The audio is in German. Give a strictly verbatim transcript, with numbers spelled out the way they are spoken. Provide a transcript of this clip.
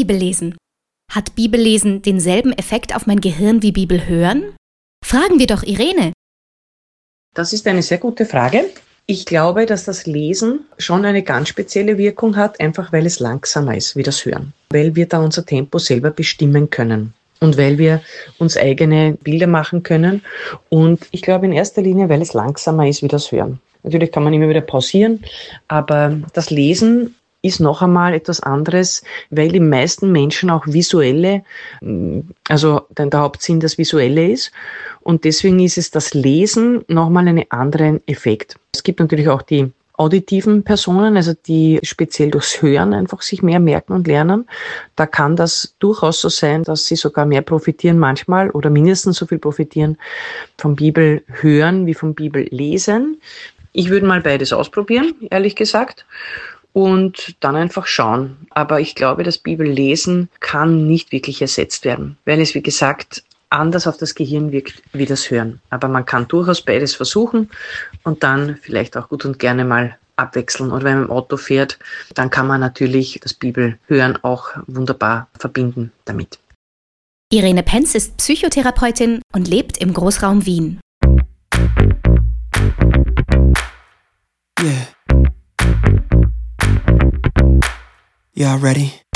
Bibellesen. Hat Bibellesen denselben Effekt auf mein Gehirn wie Bibelhören? Fragen wir doch Irene. Das ist eine sehr gute Frage. Ich glaube, dass das Lesen schon eine ganz spezielle Wirkung hat, einfach weil es langsamer ist wie das Hören. Weil wir da unser Tempo selber bestimmen können und weil wir uns eigene Bilder machen können. Und ich glaube in erster Linie, weil es langsamer ist wie das Hören. Natürlich kann man immer wieder pausieren, aber das Lesen ist noch einmal etwas anderes, weil die meisten Menschen auch visuelle, also der Hauptsinn das Visuelle ist. Und deswegen ist es das Lesen nochmal einen anderen Effekt. Es gibt natürlich auch die auditiven Personen, also die speziell durchs Hören einfach sich mehr merken und lernen. Da kann das durchaus so sein, dass sie sogar mehr profitieren manchmal oder mindestens so viel profitieren vom Bibelhören wie vom Bibellesen. Ich würde mal beides ausprobieren, ehrlich gesagt. Und dann einfach schauen. Aber ich glaube, das Bibellesen kann nicht wirklich ersetzt werden, weil es, wie gesagt, anders auf das Gehirn wirkt wie das Hören. Aber man kann durchaus beides versuchen und dann vielleicht auch gut und gerne mal abwechseln. Oder wenn man im Auto fährt, dann kann man natürlich das Bibelhören auch wunderbar verbinden damit. Irene Penz ist Psychotherapeutin und lebt im Großraum Wien. Yeah. Y'all ready?